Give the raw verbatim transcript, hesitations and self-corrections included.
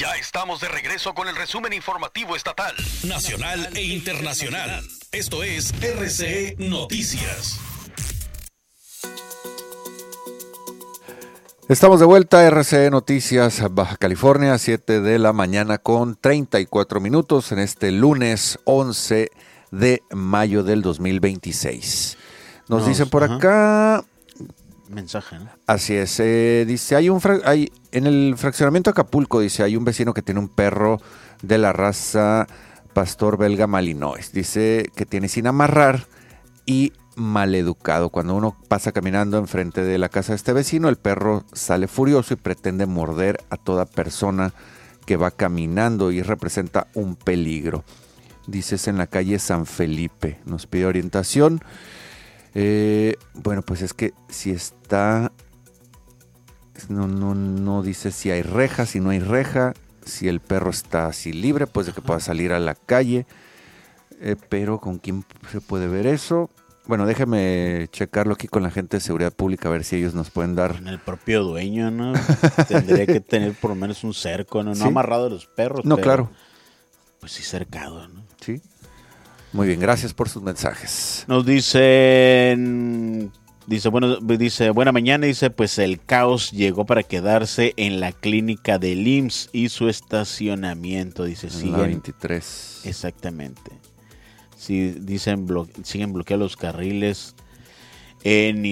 Ya estamos de regreso con el resumen informativo estatal, nacional e internacional. Esto es R C E Noticias. Estamos de vuelta, R C E Noticias, Baja California, siete de la mañana con treinta y cuatro minutos en este lunes once de mayo del dos mil veintiséis. Nos, Nos dicen por ajá. acá... Mensaje, ¿no? Así es, eh, dice, hay un fra- hay, en el fraccionamiento Acapulco, dice, hay un vecino que tiene un perro de la raza pastor belga malinois. Dice que tiene sin amarrar y maleducado. Cuando uno pasa caminando enfrente de la casa de este vecino, el perro sale furioso y pretende morder a toda persona que va caminando y representa un peligro. Dice, es en la calle San Felipe. Nos pide orientación. Eh, bueno, pues es que si está... No, no, no dice si hay reja, si no hay reja, si el perro está así libre, pues de que pueda salir a la calle. Eh, pero ¿con quién se puede ver eso? Bueno, déjame checarlo aquí con la gente de seguridad pública a ver si ellos nos pueden dar... En el propio dueño, ¿no? Tendría que tener por lo menos un cerco, ¿no? No ¿Sí? amarrado a los perros. No, pero, claro. Pues sí, cercado, ¿no? Sí. Muy bien, gracias por sus mensajes. Nos dicen... Dice, bueno, dice, buena mañana, dice, pues el caos llegó para quedarse en la clínica del I M S S y su estacionamiento, dice, en siguen... la veintitrés. Exactamente. Sí, dicen, blo- siguen bloqueados los carriles en